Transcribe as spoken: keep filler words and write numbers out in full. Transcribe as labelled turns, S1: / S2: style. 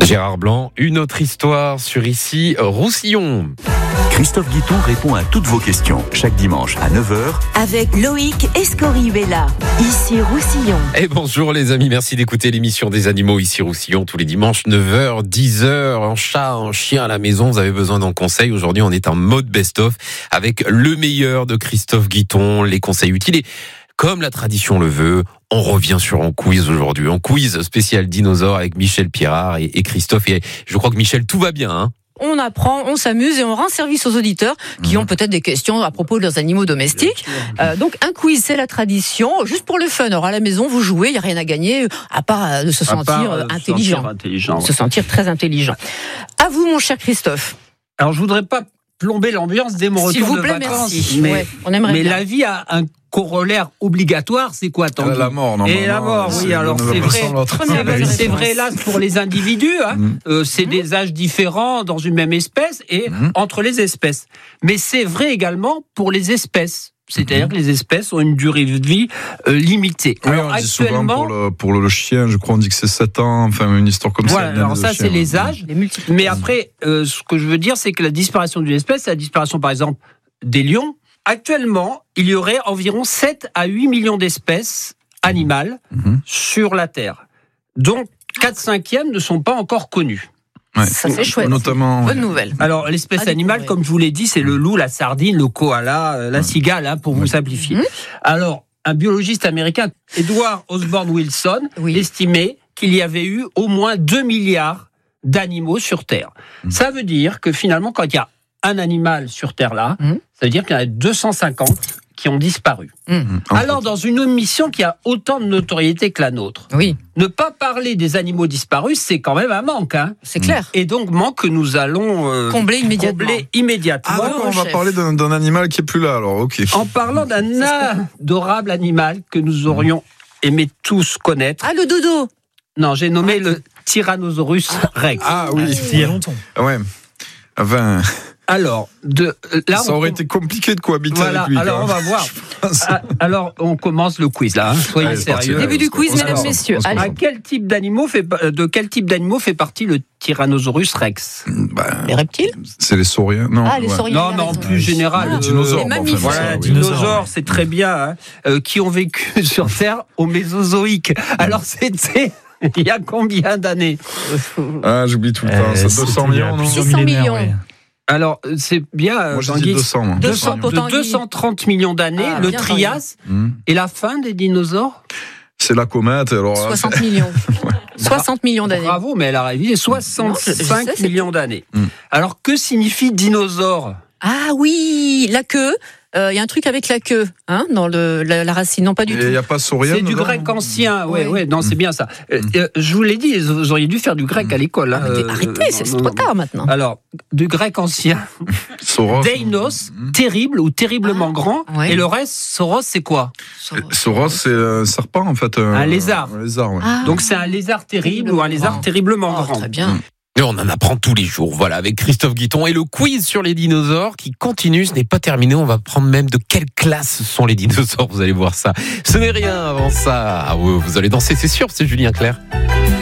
S1: Gérard Blanc, une autre histoire sur Ici Roussillon.
S2: Christophe Guiton répond à toutes vos questions chaque dimanche à neuf heures
S3: avec Loïc Escorihuela, Ici Roussillon.
S1: Et bonjour les amis, merci d'écouter l'émission des animaux Ici Roussillon tous les dimanches neuf heures, dix heures. Un chat, un chien à la maison, vous avez besoin d'un conseil. Aujourd'hui, on est en mode best-of avec le meilleur de Christophe Guiton, les conseils utiles. Et comme la tradition le veut, on revient sur un quiz aujourd'hui. Un quiz spécial dinosaure avec Michel Pirard et, et Christophe. Et je crois que Michel, tout va bien, hein?
S4: On apprend, on s'amuse et on rend service aux auditeurs qui ont peut-être des questions à propos de leurs animaux domestiques. Euh, donc un quiz, c'est la tradition, juste pour le fun. Alors à la maison, vous jouez, il n'y a rien à gagner, à part de se sentir
S5: part, euh,
S4: intelligent.
S5: sentir intelligent.
S4: Se sentir très intelligent. À vous, mon cher Christophe.
S5: Alors je voudrais pas plomber l'ambiance dès mon
S4: S'il
S5: retour
S4: vous
S5: de
S4: plaît,
S5: vacances.
S4: merci.
S5: Mais,
S4: Ouais, on aimerait
S5: mais
S4: bien.
S5: la vie a un corollaire obligatoire, c'est quoi Tanguy ?
S6: La mort, non.
S5: Et la mort, oui, alors c'est vrai, c'est vrai, c'est vrai là pour les individus, hein,
S6: Mm.
S5: euh, c'est mmh. des âges différents dans une même espèce et mmh. entre les espèces. Mais c'est vrai également pour les espèces. C'est-à-dire mmh. que les espèces ont une durée de vie euh, limitée.
S6: Oui,
S5: alors
S6: on dit souvent
S5: actuellement,
S6: pour le, pour le chien, je crois on dit que c'est sept ans, enfin une histoire comme
S5: voilà,
S6: ça.
S5: alors ça
S6: chien,
S5: c'est les
S6: ouais.
S5: âges, mais après, euh, ce que je veux dire, c'est que la disparition d'une espèce, c'est la disparition par exemple des lions. Actuellement, il y aurait environ sept à huit millions d'espèces animales
S6: mmh.
S5: sur la Terre, dont quatre cinquièmes ne sont pas encore connues.
S6: Ouais.
S4: Ça c'est chouette.
S6: Notamment,
S4: Bonne nouvelle.
S5: Alors, l'espèce
S4: Ah,
S5: animale, comme je vous l'ai dit, c'est le loup, la sardine, le koala, euh, la cigale, hein, pour vous simplifier.
S4: Mmh.
S5: Alors, un biologiste américain, Edward Osborne Wilson,
S4: Oui.
S5: estimait qu'il y avait eu au moins deux milliards d'animaux sur Terre.
S6: Mmh.
S5: Ça veut dire que finalement, quand il y a un animal sur Terre là,
S4: Mmh.
S5: ça veut dire qu'il y en a deux cent cinquante qui ont disparu.
S4: Mmh.
S5: Alors, dans une mission qui a autant de notoriété que la nôtre,
S4: Oui,
S5: ne pas parler des animaux disparus, c'est quand même un manque, hein.
S4: c'est clair.
S5: Et donc, manque que nous allons euh,
S4: Combler immédiatement.
S5: combler immédiatement.
S6: Ah d'accord, on va
S4: chef.
S6: parler d'un, d'un animal qui est plus là alors, ok.
S5: En parlant d'un adorable animal que nous aurions aimé tous connaître.
S4: Ah, le dodo.
S5: Non, j'ai nommé le Tyrannosaurus Rex.
S6: Ah oui,
S7: Il y a longtemps.
S6: ouais. Enfin,
S5: Alors, de là,
S6: ça
S5: on
S6: aurait
S5: com-
S6: été compliqué de cohabiter
S5: voilà.
S6: avec lui.
S5: Alors, on
S6: quoi.
S5: va voir.
S6: pense.
S5: Ah, alors, on commence le quiz là. Hein. Soyez
S6: Allez, c'est parti.
S5: sérieux.
S4: Début du quiz,
S6: On se
S4: mesdames,
S6: lance,
S4: messieurs.
S6: on se
S4: Allez.
S5: À quel type d'animaux fait de quel type d'animaux fait partie le Tyrannosaurus Rex?
S6: Bah,
S4: Les reptiles.
S6: c'est les sauriens. Non,
S4: Ah, les
S6: ouais.
S4: sauriens.
S5: Non,
S4: il a
S5: mais en
S4: raison.
S5: plus général,
S4: Ah,
S5: euh,
S6: dinosaures,
S4: les
S6: bon, enfin,
S4: mammifères.
S5: Voilà,
S6: ça, oui.
S5: dinosaures, c'est très bien, hein, euh, qui ont vécu sur Terre au Mésozoïque. Alors, c'était il y a combien d'années?
S6: Ah, j'oublie tout le temps. C'est deux cents millions, non
S4: six cents millions.
S5: Alors, c'est bien, euh,
S6: Moi, j'ai
S5: Tanguy,
S6: dit deux cents. moi.
S4: deux cents
S5: de
S4: pour Tanguy.
S5: deux cent trente millions d'années,
S4: Ah,
S5: le
S4: bien,
S5: Trias,
S6: Hum.
S5: et la fin des dinosaures.
S6: C'est la comète. Alors, là,
S4: soixante millions. soixante millions d'années.
S5: Bravo, mais elle a révisé
S4: Non, je- je
S5: soixante-cinq
S4: sais, c'est-
S5: millions d'années.
S6: Hum.
S5: Alors, que signifie dinosaure?
S4: Ah oui, la queue. Il y a un truc avec la queue, hein, dans le, la, la racine. Non, pas du
S6: il
S4: tout.
S6: n'y a pas saurien.
S5: C'est du
S6: dedans
S5: grec ancien, ouais,
S4: Oui.
S5: ouais, non, c'est bien ça. Euh,
S6: Hum.
S5: euh, je vous l'ai dit, vous auriez dû faire du grec à l'école. hein,
S4: Arrêtez,
S5: euh,
S4: arrêtez, c'est
S5: non,
S4: c'est
S5: non,
S4: trop
S5: non.
S4: tard maintenant.
S5: Alors, du grec ancien,
S6: Soros.
S5: Deinos,
S6: Hum.
S5: terrible ou terriblement
S4: Ah,
S5: grand,
S4: ouais.
S5: et le reste, Soros, c'est quoi?
S6: Soros, c'est un serpent en fait.
S5: Un lézard.
S6: Un lézard, ouais.
S4: Ah.
S5: Donc c'est un lézard terrible ou un lézard
S4: grand.
S5: terriblement
S4: Oh,
S5: grand.
S4: très bien.
S1: Et on en apprend tous les jours, voilà, avec Christophe Guiton. Et le quiz sur les dinosaures qui continue, ce n'est pas terminé. On va prendre même de quelle classe sont les dinosaures, vous allez voir ça. Ce n'est rien avant ça. Ah ouais, vous allez danser, c'est sûr, c'est Julien Clerc.